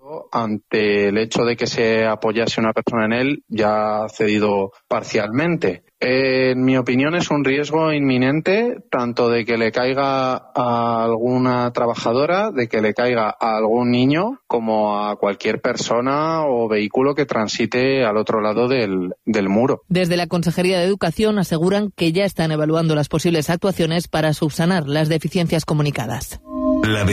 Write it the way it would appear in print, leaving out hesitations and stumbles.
Ante el hecho de que se apoyase una persona en él, ya ha cedido parcialmente. En mi opinión es un riesgo inminente, tanto de que le caiga a alguna trabajadora, de que le caiga a algún niño, como a cualquier persona o vehículo que transite al otro lado del muro. Desde la Consejería de Educación aseguran que ya están evaluando las posibles actuaciones para subsanar las deficiencias comunicadas.